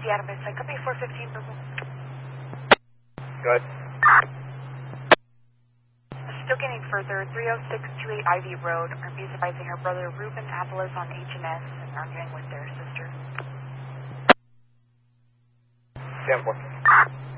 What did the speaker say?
Adam, it's like, copy 415 purple. Good. Still getting further, 30628 Ivy Road. RMB is advising her brother Ruben Avalos on H&S and arguing with their sister. 10-4.